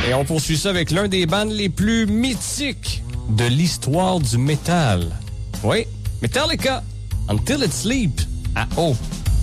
Et on poursuit ça avec l'un des bands les plus mythiques de l'histoire du métal. Oui, Metallica, Until It Sleep, à O.